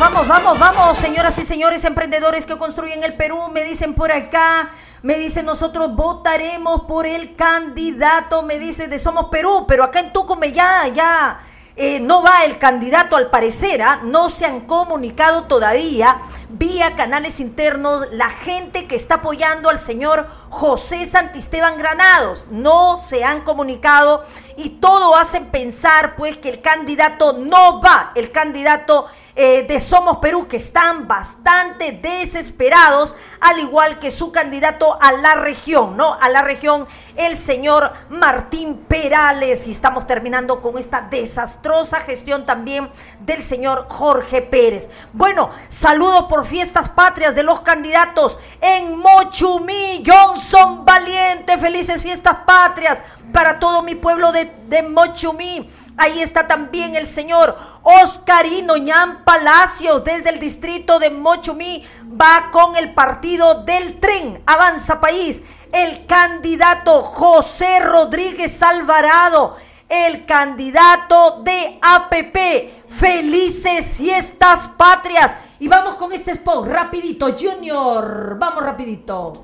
vamos, señoras y señores emprendedores que construyen el Perú. Me dicen por acá, me dicen nosotros votaremos por el candidato, me dice de Somos Perú, pero acá en Tucumán ya no va el candidato al parecer, no se han comunicado todavía vía canales internos la gente que está apoyando al señor José Santisteban Granados, no se han comunicado y todo hace pensar pues que el candidato no va, el candidato de Somos Perú, que están bastante desesperados, al igual que su candidato a la región, ¿no? A la región, el señor Martín Perales. Y estamos terminando con esta desastrosa gestión también del señor Jorge Pérez. Bueno, saludos por fiestas patrias de los candidatos en Mochumí. Johnson Valiente, felices fiestas patrias para todo mi pueblo de Mochumí. Ahí está también el señor Oscarino Ñan Palacios desde el distrito de Mochumí. Va con el partido del Tren Avanza País. El candidato José Rodríguez Alvarado, el candidato de APP. Felices fiestas patrias. Y vamos con este spot rapidito, Junior. Vamos rapidito.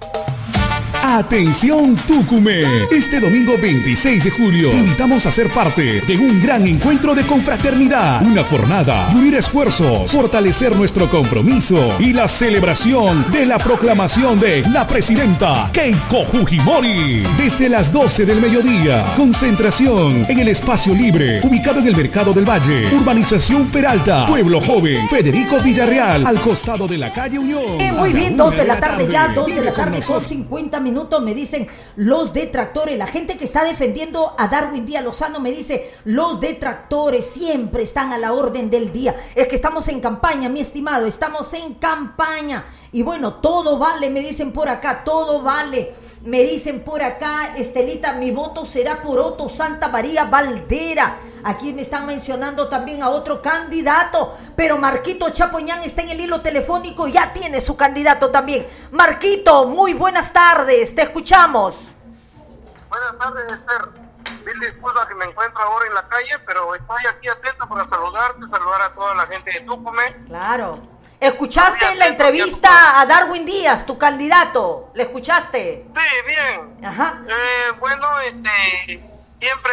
Atención Tucumán, este domingo 26 de julio te invitamos a ser parte de un gran encuentro de confraternidad, una jornada de unir esfuerzos, fortalecer nuestro compromiso y la celebración de la proclamación de la presidenta Keiko Fujimori. Desde las 12 del mediodía, concentración en el espacio libre ubicado en el Mercado del Valle, Urbanización Peralta, Pueblo Joven, Federico Villarreal, al costado de la calle Unión. Muy bien, 2 de la tarde ya, 2 de la tarde con 50 minutos. Me dicen los detractores, la gente que está defendiendo a Darwin Díaz Lozano me dice, los detractores siempre están a la orden del día. Es que estamos en campaña, mi estimado, estamos en campaña. Y bueno, todo vale, me dicen por acá, todo vale. Me dicen por acá, Estelita, mi voto será por Otto Santa María Valdera. Aquí me están mencionando también a otro candidato, pero Marquito Chapoñán está en el hilo telefónico y ya tiene su candidato también. Marquito, muy buenas tardes, te escuchamos. Buenas tardes, Esther. Mil disculpas que me encuentro ahora en la calle, pero estoy aquí atento para saludar a toda la gente de Tucumán. Claro. ¿Escuchaste en la entrevista a Darwin Díaz, tu candidato? ¿Le escuchaste? Sí, bien. Ajá. Bueno, siempre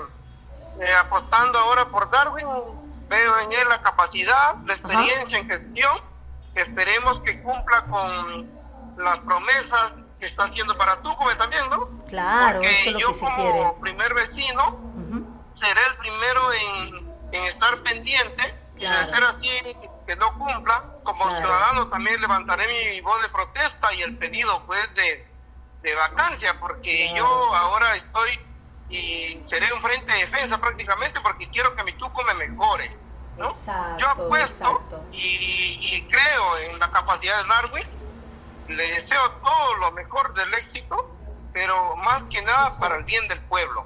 apostando ahora por Darwin, veo en él la capacidad, la experiencia en gestión. Esperemos que cumpla con las promesas que está haciendo para Tucumán también, ¿no? Claro, porque eso es lo yo que se como quiere. primer vecino seré el primero en estar pendiente. Claro. Y de ser así, que no cumpla, como ciudadano también levantaré mi voz de protesta y el pedido pues de vacancia, porque yo ahora estoy y seré un frente de defensa prácticamente, porque quiero que mi Tucumán me mejore, ¿no? Exacto, yo apuesto y creo en la capacidad de Darwin, le deseo todo lo mejor del éxito, pero más que nada para el bien del pueblo.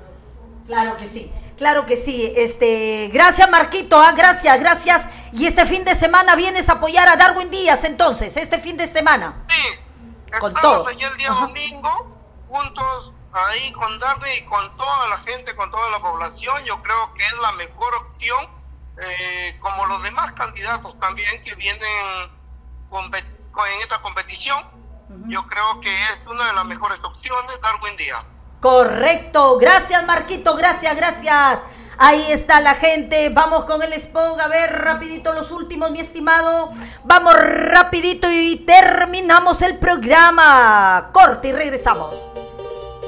Claro que sí. Claro que sí, gracias Marquito, gracias. Y este fin de semana vienes a apoyar a Darwin Díaz, entonces, este fin de semana. Sí, con estamos todo. allí el día domingo, juntos ahí con Darwin y con toda la gente, con toda la población. Yo creo que es la mejor opción, como los demás candidatos también que vienen en esta competición. Yo creo que es una de las mejores opciones, Darwin Díaz. Correcto, gracias Marquito, gracias. Ahí está la gente, vamos con el spot, a ver rapidito los últimos, mi estimado. Vamos rapidito y terminamos el programa. Corte y regresamos.